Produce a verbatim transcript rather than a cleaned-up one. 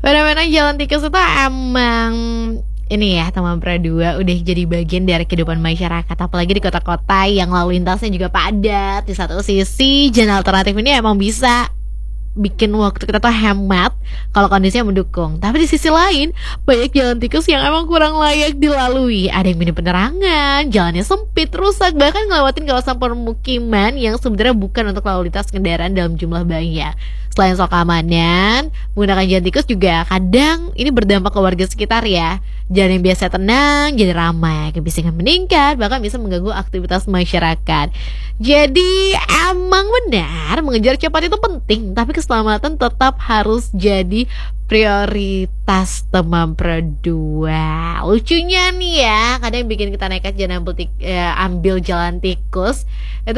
Fenomena jalan tikus itu emang ini ya, teman dua udah jadi bagian dari kehidupan masyarakat, apalagi di kota-kota yang lalu lintasnya juga padat. Di satu sisi, jalan alternatif ini emang bisa bikin waktu kita tuh hemat kalau kondisinya mendukung. Tapi di sisi lain, banyak jalan tikus yang emang kurang layak dilalui. Ada yang minim penerangan, jalannya sempit, rusak, bahkan ngelewatin kawasan permukiman yang sebenarnya bukan untuk lalu lintas kendaraan dalam jumlah banyak. Selain soal keamanan, menggunakan jalan tikus juga kadang ini berdampak ke warga sekitar ya. Jalan yang biasa tenang jadi ramai, kebisingan meningkat, bahkan bisa mengganggu aktivitas masyarakat. Jadi emang benar mengejar cepat itu penting, tapi keselamatan tetap harus jadi prioritas teman berdua. Lucunya nih ya, kadang yang bikin kita nekat jalan ambil, tik- eh, ambil jalan tikus itu